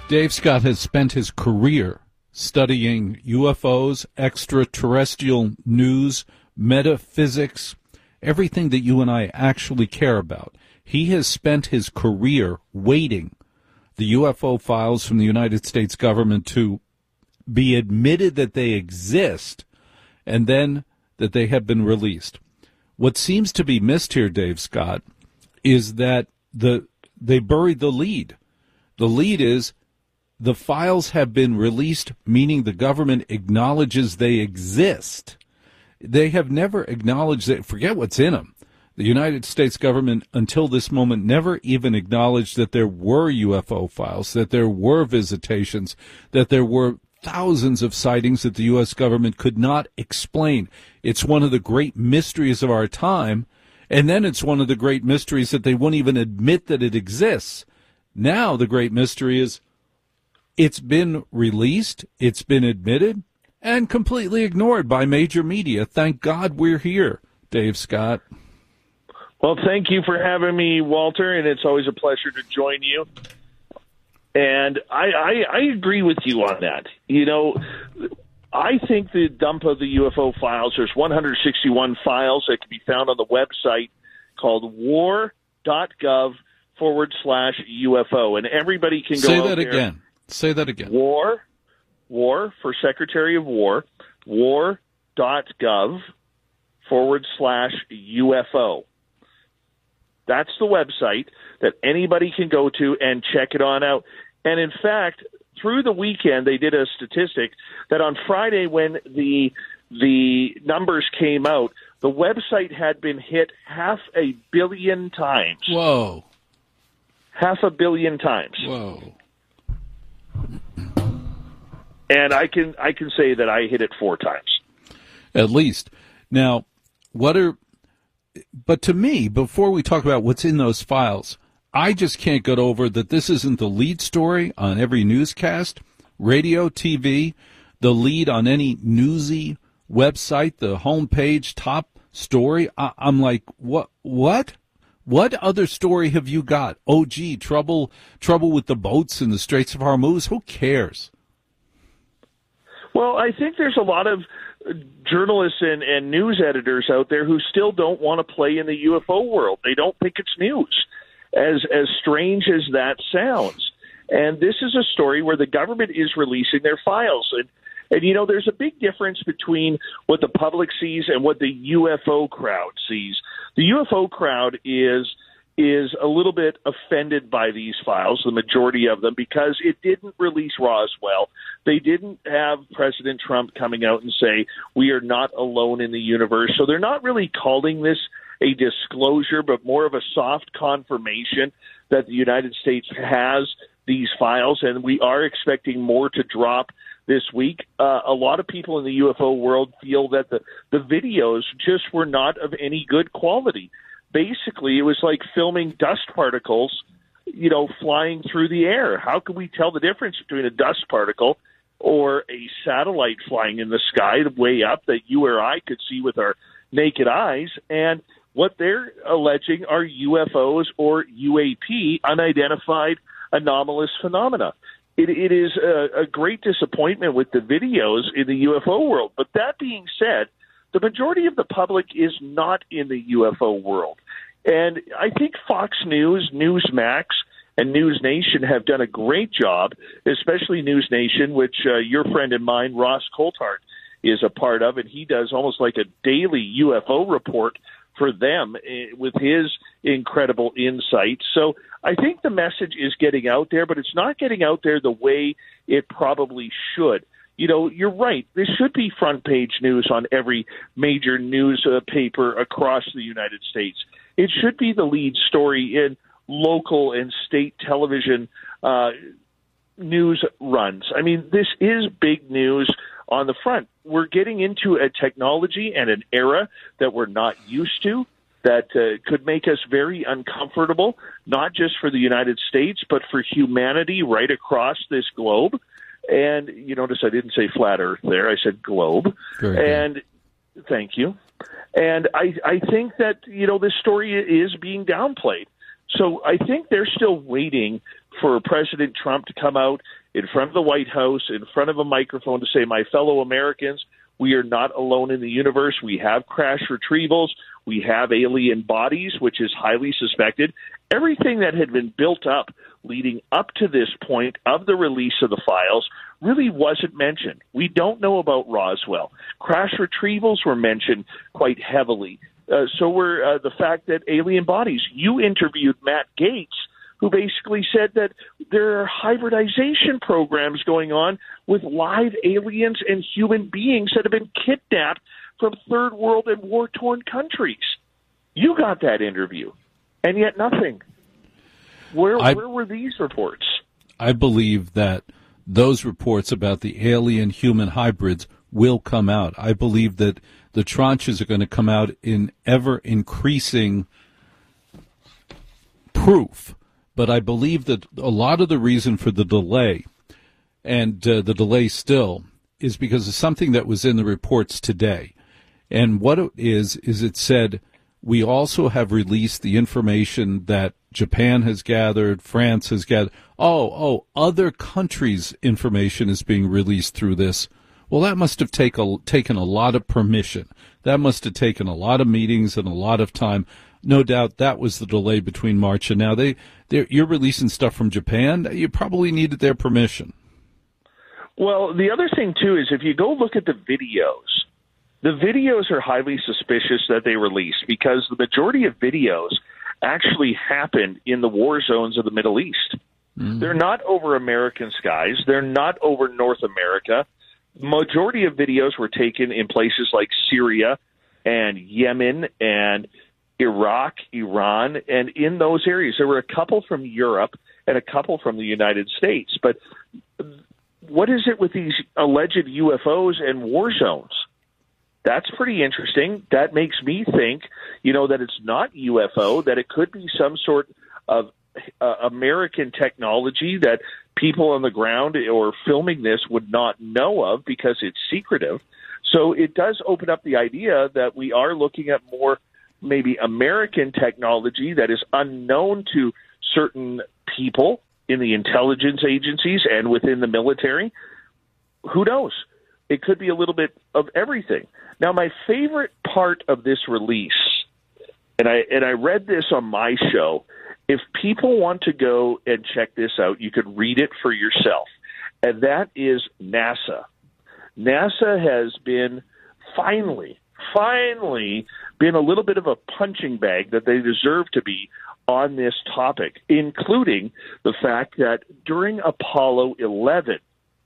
Dave Scott has spent his career studying UFOs, extraterrestrial news, metaphysics, everything that you and I actually care about. He has spent his career waiting the UFO files from the United States government to be admitted that they exist and then that they have been released. What seems to be missed here, Dave Scott, is that they buried the lead. The lead is the files have been released, meaning the government acknowledges they exist. They have never acknowledged that. Forget what's in them. The United States government, until this moment, never even acknowledged that there were UFO files, that there were visitations, that there were thousands of sightings that the U.S. government could not explain. It's one of the great mysteries of our time, and then it's one of the great mysteries that they won't even admit that it exists. Now the great mystery is it's been released, it's been admitted, and completely ignored by major media. Thank God we're here, Dave Scott. Well, thank you for having me, Walter, and it's always a pleasure to join you. And I agree with you on that. You know, I think the dump of the UFO files, there's 161 files that can be found on the website called war.gov/UFO. And everybody can go out there. Say that again. War for Secretary of War, war.gov/UFO. That's the website that anybody can go to and check it on out. And in fact, through the weekend, they did a statistic that on Friday when the numbers came out, the website had been hit 500 million times. Whoa. 500 million times. Whoa. And I can say that I hit it 4 times. At least. Now, but to me, before we talk about what's in those files, I just can't get over that this isn't the lead story on every newscast, radio, TV, the lead on any newsy website, the homepage, top story. I'm like, what? What other story have you got? Oh, gee, trouble with the boats in the Straits of Hormuz? Who cares? Well, I think there's a lot of journalists and news editors out there who still don't want to play in the UFO world. They don't think it's news, as strange as that sounds. And this is a story where the government is releasing their files. And you know, there's a big difference between what the public sees and what the UFO crowd sees. The UFO crowd is a little bit offended by these files, the majority of them, because it didn't release Roswell. They didn't have President Trump coming out and say, we are not alone in the universe. So they're not really calling this a disclosure, but more of a soft confirmation that the United States has these files, and we are expecting more to drop this week. A lot of people in the UFO world feel that the videos just were not of any good quality. Basically, it was like filming dust particles, you know, flying through the air. How can we tell the difference between a dust particle or a satellite flying in the sky way up that you or I could see with our naked eyes? And what they're alleging are UFOs or UAP, unidentified anomalous phenomena. It is a great disappointment with the videos in the UFO world. But that being said, the majority of the public is not in the UFO world. And I think Fox News, Newsmax, and News Nation have done a great job, especially News Nation, which your friend and mine, Ross Coulthart, is a part of, and he does almost like a daily UFO report for them with his incredible insight. So I think the message is getting out there, but it's not getting out there the way it probably should. You know, you're right. This should be front page news on every major news paper across the United States. It should be the lead story in local and state television news runs. I mean, this is big news on the front. We're getting into a technology and an era that we're not used to, that could make us very uncomfortable, not just for the United States, but for humanity right across this globe. And you notice I didn't say flat Earth there. I said globe. And thank you. And I think that, you know, this story is being downplayed. So I think they're still waiting for President Trump to come out in front of the White House, in front of a microphone to say, my fellow Americans, we are not alone in the universe. We have crash retrievals. We have alien bodies, which is highly suspected. Everything that had been built up leading up to this point of the release of the files really wasn't mentioned. We don't know about Roswell. Crash retrievals were mentioned quite heavily. So were the fact that alien bodies. You interviewed Matt Gaetz, who basically said that there are hybridization programs going on with live aliens and human beings that have been kidnapped from third world and war-torn countries. You got that interview, and yet nothing. Where were these reports? I believe that those reports about the alien-human hybrids will come out. I believe that the tranches are going to come out in ever-increasing proof. But I believe that a lot of the reason for the delay, and the delay still, is because of something that was in the reports today. And what it is it said, we also have released the information that Japan has gathered, France has gathered. Other countries' information is being released through this. Well, that must have taken a lot of permission. That must have taken a lot of meetings and a lot of time. No doubt that was the delay between March and now. You're releasing stuff from Japan. You probably needed their permission. Well, the other thing, too, is if you go look at the videos are highly suspicious that they released because the majority of videos actually happened in the war zones of the Middle East. Mm-hmm. They're not over American skies. They're not over North America. Majority of videos were taken in places like Syria and Yemen and Iraq, Iran, and in those areas. There were a couple from Europe and a couple from the United States. But what is it with these alleged UFOs and war zones? That's pretty interesting. That makes me think, that it's not UFO, that it could be some sort of American technology that people on the ground or filming this would not know of because it's secretive. So it does open up the idea that we are looking at more maybe American technology that is unknown to certain people in the intelligence agencies and within the military. Who knows? It could be a little bit of everything. Now, my favorite part of this release, and I read this on my show, if people want to go and check this out, you could read it for yourself, and that is NASA. NASA has been finally been a little bit of a punching bag that they deserve to be on this topic, including the fact that during Apollo 11,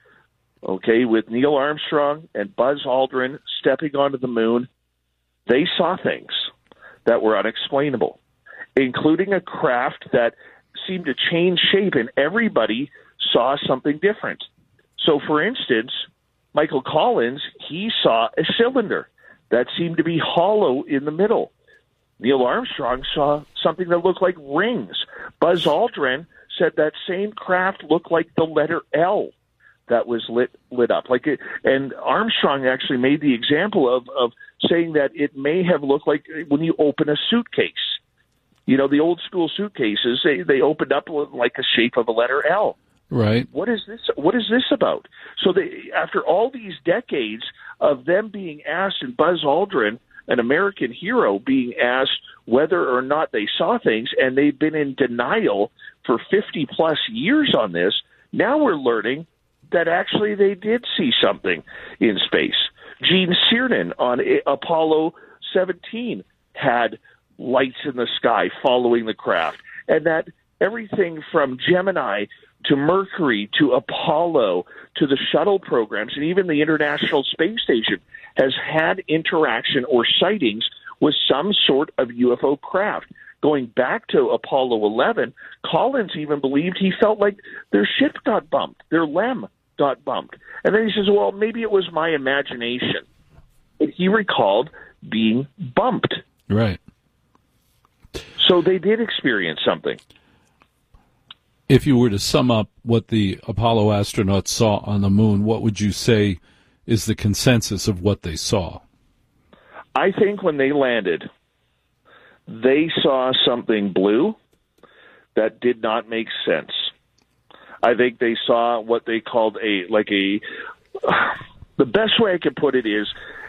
with Neil Armstrong and Buzz Aldrin stepping onto the moon, they saw things that were unexplainable, including a craft that seemed to change shape, and everybody saw something different. So, for instance, Michael Collins, he saw a cylinder that seemed to be hollow in the middle. Neil Armstrong saw something that looked like rings. Buzz Aldrin said that same craft looked like the letter L that was lit up. And Armstrong actually made the example of saying that it may have looked like when you open a suitcase. The old school suitcases, they opened up like the shape of a letter L. Right. What is this about? So after all these decades of them being asked, and Buzz Aldrin, an American hero, being asked whether or not they saw things, and they've been in denial for 50-plus years on this, now we're learning that actually they did see something in space. Gene Cernan on Apollo 17 had lights in the sky following the craft, and that everything from Gemini to Mercury to Apollo to the shuttle programs and even the International Space Station has had interaction or sightings with some sort of UFO craft. Going back to Apollo 11, Collins even believed he felt like their ship got bumped, their LEM got bumped. And then he says, well, maybe it was my imagination. But he recalled being bumped. Right. So they did experience something. If you were to sum up what the Apollo astronauts saw on the moon, what would you say is the consensus of what they saw? I think when they landed, they saw something blue that did not make sense. I think they saw what they called the best way I could put it is,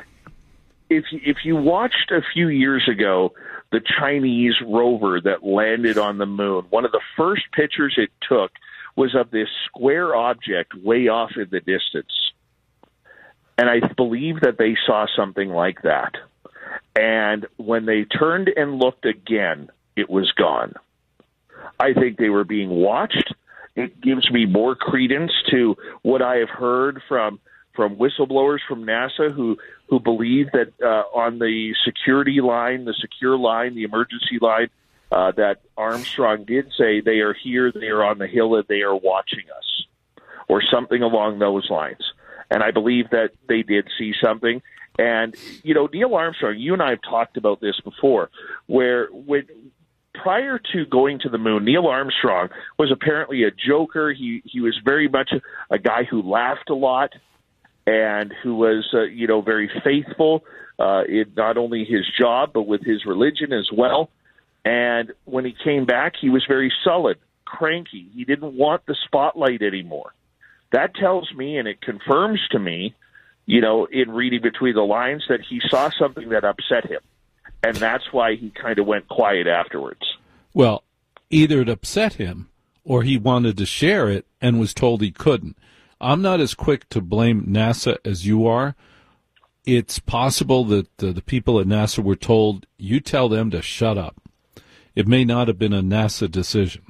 if you watched a few years ago the Chinese rover that landed on the moon, one of the first pictures it took was of this square object way off in the distance. And I believe that they saw something like that. And when they turned and looked again, it was gone. I think they were being watched. It gives me more credence to what I have heard from whistleblowers from NASA who believe that on the security line, the secure line, the emergency line, that Armstrong did say they are here, they are on the hill, and they are watching us, or something along those lines. And I believe that they did see something. And, Neil Armstrong, you and I have talked about this before, where prior to going to the moon, Neil Armstrong was apparently a joker. He was very much a guy who laughed a lot and who was, very faithful in not only his job, but with his religion as well. And when he came back, he was very sullen, cranky. He didn't want the spotlight anymore. That tells me, and it confirms to me, in reading between the lines, that he saw something that upset him. And that's why he kind of went quiet afterwards. Well, either it upset him or he wanted to share it and was told he couldn't. I'm not as quick to blame NASA as you are. It's possible that the people at NASA were told, you tell them to shut up. It may not have been a NASA decision.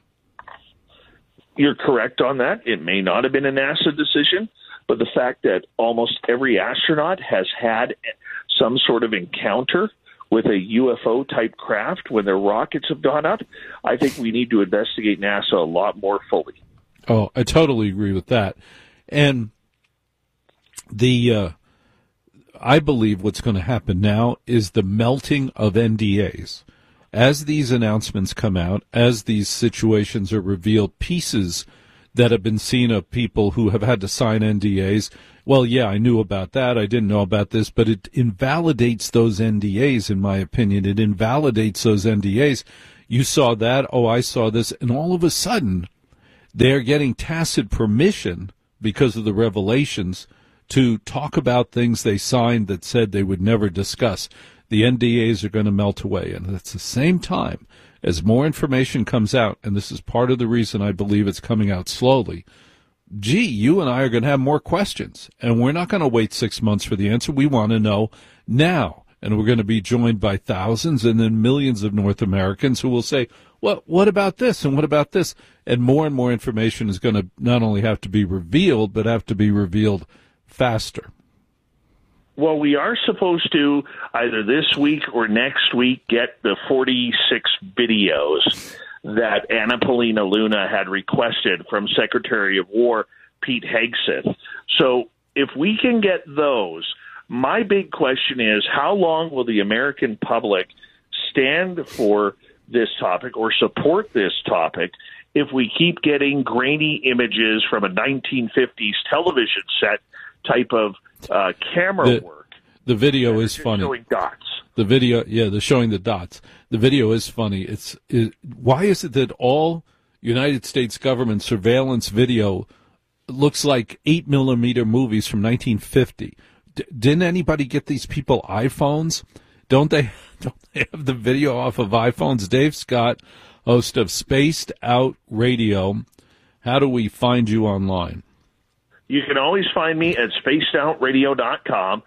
You're correct on that. It may not have been a NASA decision, but the fact that almost every astronaut has had some sort of encounter with a UFO-type craft when their rockets have gone up, I think we need to investigate NASA a lot more fully. Oh, I totally agree with that. And I believe what's going to happen now is the melting of NDAs. As these announcements come out, as these situations are revealed, pieces that have been seen of people who have had to sign NDAs, well, yeah, I knew about that, I didn't know about this, but it invalidates those NDAs, in my opinion. It invalidates those NDAs. You saw that, oh, I saw this, and all of a sudden, they're getting tacit permission because of the revelations to talk about things they signed that said they would never discuss. The NDAs are going to melt away. And at the same time, as more information comes out, and this is part of the reason I believe it's coming out slowly, you and I are going to have more questions. And we're not going to wait 6 months for the answer. We want to know now. And we're going to be joined by thousands and then millions of North Americans who will say, well, what about this and what about this? And more information is going to not only have to be revealed, but have to be revealed faster. Well, we are supposed to, either this week or next week, get the 46 videos that Anna Paulina Luna had requested from Secretary of War Pete Hegseth. So if we can get those, my big question is, how long will the American public stand for this topic or support this topic if we keep getting grainy images from a 1950s television set type of camera work? The video is funny. Showing dots. The video, they're showing the dots. The video is funny. Why is it that all United States government surveillance video looks like 8mm movies from 1950? Didn't anybody get these people iPhones? Don't they have the video off of iPhones? Dave Scott, host of Spaced Out Radio. How do we find you online? You can always find me at spacedoutradio.com.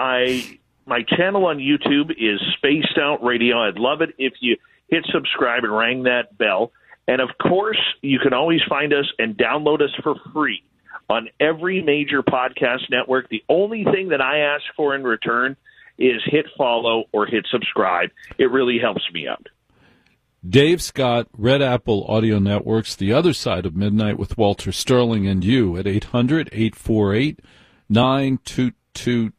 My channel on YouTube is Spaced Out Radio. I'd love it if you hit subscribe and rang that bell. And, of course, you can always find us and download us for free on every major podcast network. The only thing that I ask for in return is hit follow or hit subscribe. It really helps me out. Dave Scott, Red Apple Audio Networks, The Other Side of Midnight with Walter Sterling and you at 800-848-9222.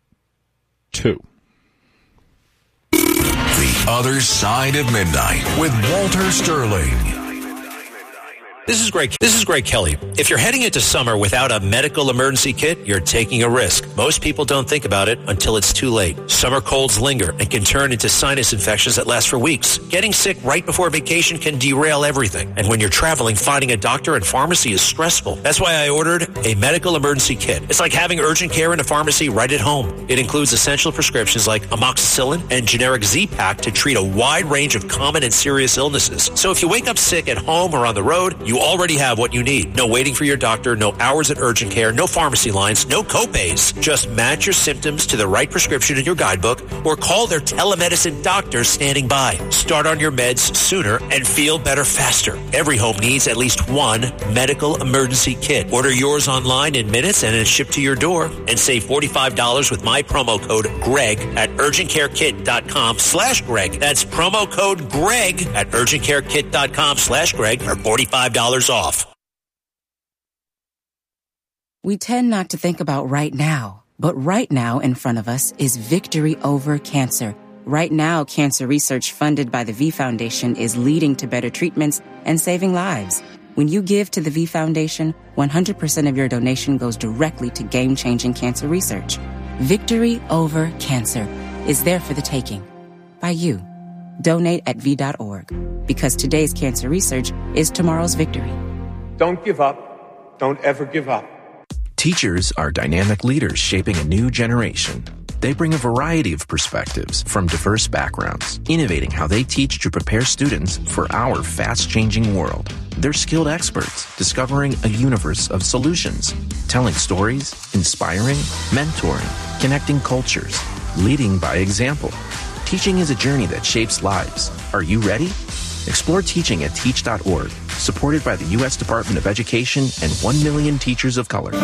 The Other Side of Midnight with Walter Sterling. This is Greg Kelly. If you're heading into summer without a medical emergency kit, you're taking a risk. Most people don't think about it until it's too late. Summer colds linger and can turn into sinus infections that last for weeks. Getting sick right before vacation can derail everything. And when you're traveling, finding a doctor and pharmacy is stressful. That's why I ordered a medical emergency kit. It's like having urgent care in a pharmacy right at home. It includes essential prescriptions like amoxicillin and generic Z-Pak to treat a wide range of common and serious illnesses. So if you wake up sick at home or on the road, you already have what you need. No waiting for your doctor, no hours at urgent care, no pharmacy lines, no copays. Just match your symptoms to the right prescription in your guidebook or call their telemedicine doctor standing by. Start on your meds sooner and feel better faster. Every home needs at least one medical emergency kit. Order yours online in minutes and it's shipped to your door. And save $45 with my promo code GREG at urgentcarekit.com/Greg. That's promo code GREG at urgentcarekit.com/Greg for $45 off. We tend not to think about right now, but right now in front of us is victory over cancer. Right now, cancer research funded by the V Foundation is leading to better treatments and saving lives. When you give to the V Foundation, 100% of your donation goes directly to game-changing cancer research. Victory over cancer is there for the taking by you. Donate at V.org, because today's cancer research is tomorrow's victory. Don't give up. Don't ever give up. Teachers are dynamic leaders shaping a new generation. They bring a variety of perspectives from diverse backgrounds, innovating how they teach to prepare students for our fast-changing world. They're skilled experts, discovering a universe of solutions, telling stories, inspiring, mentoring, connecting cultures, leading by example. Teaching is a journey that shapes lives. Are you ready? Explore teaching at teach.org, supported by the U.S. Department of Education and 1 million teachers of color.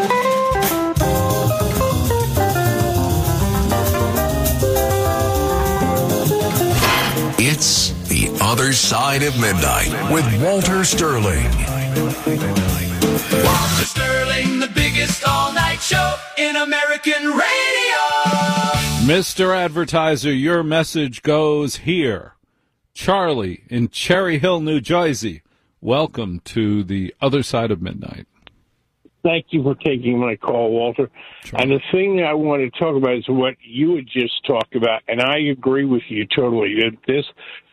It's The Other Side of Midnight with Walter Sterling. Walter Sterling, the biggest all-night show in American radio. Mr. Advertiser, your message goes here. Charlie in Cherry Hill, New Jersey. Welcome to The Other Side of Midnight. Thank you for taking my call, Walter. Sure. And the thing that I want to talk about is what you had just talked about, and I agree with you totally. This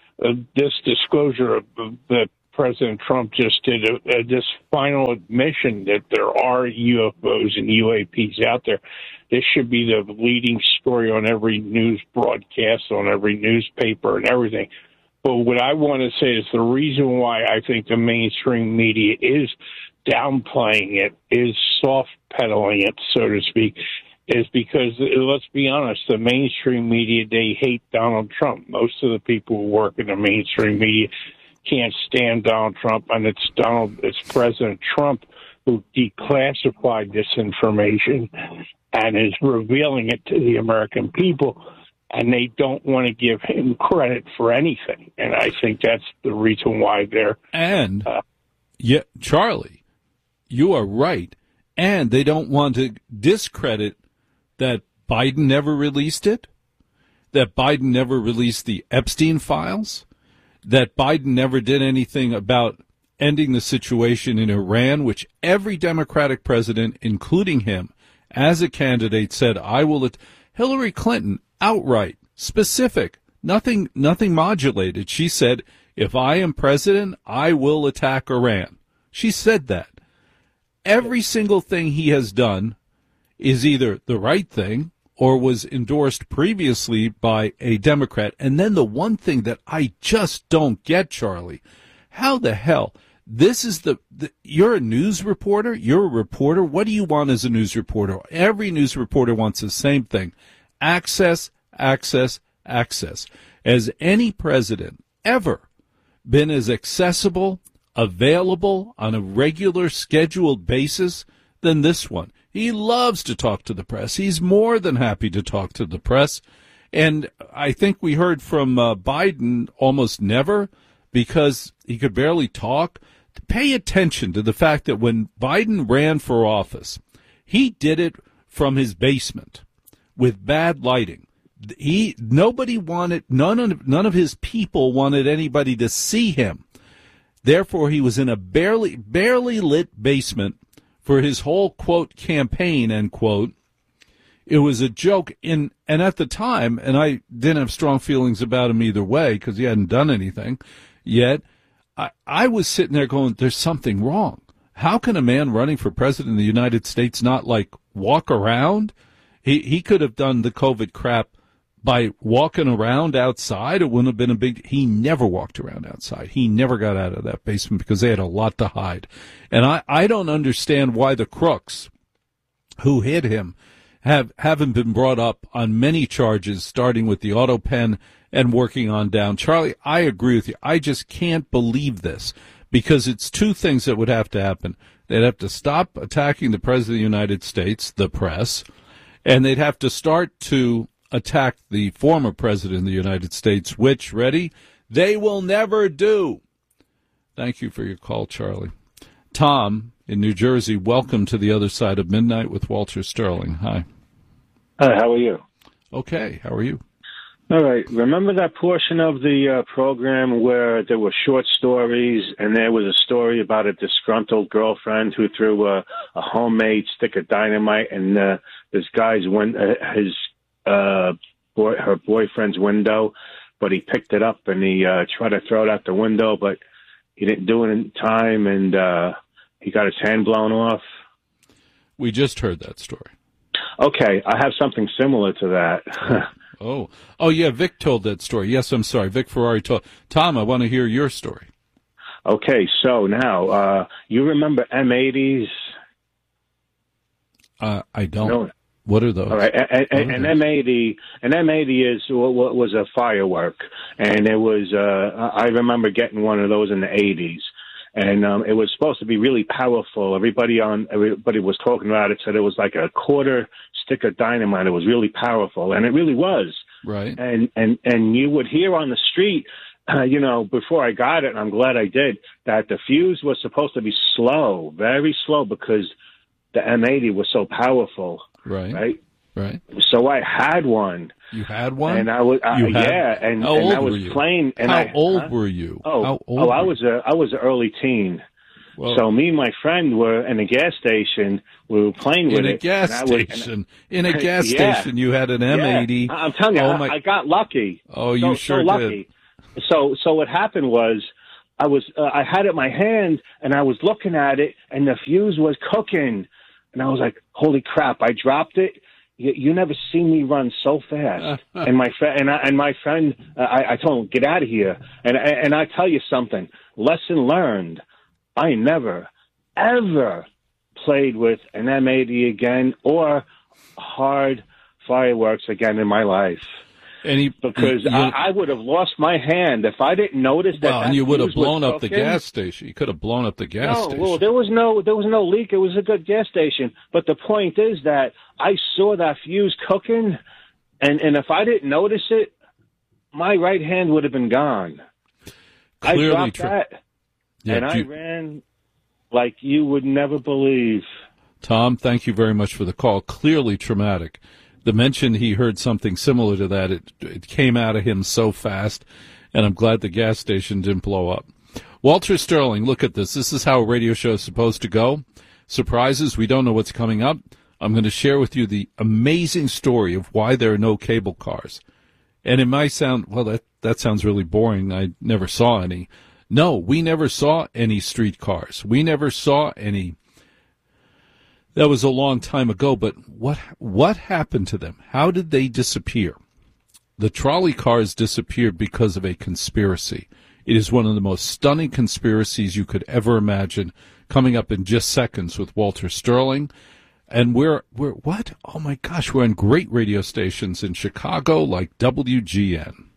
disclosure that President Trump just did, this final admission that there are UFOs and UAPs out there, this should be the leading story on every news broadcast, on every newspaper and everything. But what I want to say is the reason why I think the mainstream media is downplaying it, is soft-pedaling it, so to speak, is because, let's be honest, the mainstream media, they hate Donald Trump. Most of the people who work in the mainstream media can't stand Donald Trump, and it's President Trump who declassified this information and is revealing it to the American people, and they don't want to give him credit for anything. And I think that's the reason why they're... And, yeah, Charlie, you are right. And they don't want to discredit that Biden never released it, that Biden never released the Epstein files, that Biden never did anything about ending the situation in Iran, which every Democratic president, including him, as a candidate, said, I will... Hillary Clinton, outright, specific, nothing modulated. She said, if I am president, I will attack Iran. She said that. Every single thing he has done is either the right thing or was endorsed previously by a Democrat. And then the one thing that I just don't get, Charlie, how the hell, this is you're a news reporter, you're a reporter, what do you want as a news reporter? Every news reporter wants the same thing, access, access, access. Has any president ever been as accessible, available on a regular scheduled basis than this one? He loves to talk to the press. He's more than happy to talk to the press. And I think we heard from Biden almost never, because he could barely talk. Pay attention to the fact that when Biden ran for office, he did it from his basement with bad lighting. None of his people wanted anybody to see him. Therefore, he was in a barely lit basement for his whole, quote, campaign, end quote. It was a joke. And at the time, and I didn't have strong feelings about him either way because he hadn't done anything yet, I was sitting there going, there's something wrong. How can a man running for president of the United States not, like, walk around? He could have done the COVID crap by walking around outside. It wouldn't have been a big... He never walked around outside. He never got out of that basement because they had a lot to hide. And I don't understand why the crooks who hid him haven't been brought up on many charges, starting with the auto pen and working on down. Charlie, I agree with you. I just can't believe this because it's two things that would have to happen. They'd have to stop attacking the President of the United States, the press, and they'd have to start to attack the former President of the United States, which, ready, they will never do. Thank you for your call, Charlie. Tom in New Jersey, welcome to the other side of midnight with Walter Sterling. Hi. Hi, how are you? Okay, how are you? All right. Remember that portion of the program where there were short stories and there was a story about a disgruntled girlfriend who threw a homemade stick of dynamite in this guy's her boyfriend's window, but he picked it up and he tried to throw it out the window, but he didn't do it in time and he got his hand blown off? We just heard that story. Okay, I have something similar to that. Oh, yeah, Vic told that story. Yes, I'm sorry. Vic Ferrari told. Tom, I want to hear your story. Okay, so now, you remember M80s? I don't. No. What are those? All right, an M80 is what was a firework, and it was. I remember getting one of those in the 80s, and it was supposed to be really powerful. Everybody was talking about it. Said it was like a quarter stick of dynamite. It was really powerful, and it really was. Right. And you would hear on the street, before I got it, and I'm glad I did, that the fuse was supposed to be slow, very slow, because the M80 was so powerful. Right. So I had one. You had one? And I was, yeah. And I was playing. And How old were you? I was an early teen. Whoa. So me and my friend were in a gas station. We were playing with it. In a gas station, you had an M80. Yeah. I'm telling you, I got lucky. Oh, you sure lucky. did. So what happened was, I had it in my hand, and I was looking at it, and the fuse was cooking. And I was like, holy crap, I dropped it. You never seen me run so fast. And my friend, I told him, get out of here. And I tell you something, lesson learned. I never, ever played with an M80 again or hard fireworks again in my life. Because I would have lost my hand if I didn't notice that. Well, and you would have blown up the gas station. You could have blown up the gas station. Well, there was no leak. It was a good gas station. But the point is that I saw that fuse cooking, and if I didn't notice it, my right hand would have been gone. Clearly I dropped true. that, Yeah, and I ran like you would never believe. Tom, thank you very much for the call. Clearly traumatic. The mention he heard something similar to that, it came out of him so fast, and I'm glad the gas station didn't blow up. Walter Sterling, look at this. This is how a radio show is supposed to go. Surprises, we don't know what's coming up. I'm going to share with you the amazing story of why there are no cable cars. And it might sound, well, that sounds really boring. I never saw any. No, we never saw any streetcars. We never saw any. That was a long time ago, but what happened to them? How did they disappear? The trolley cars disappeared because of a conspiracy. It is one of the most stunning conspiracies you could ever imagine, coming up in just seconds with Walter Sterling. And we're what? Oh, my gosh, we're on great radio stations in Chicago like WGN.